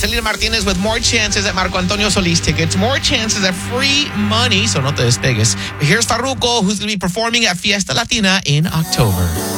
Selena Martinez with more chances at Marco Antonio Solis tickets, more chances at free money, so no te despegues. Here's Farruko, who's going to be performing at Fiesta Latina in October.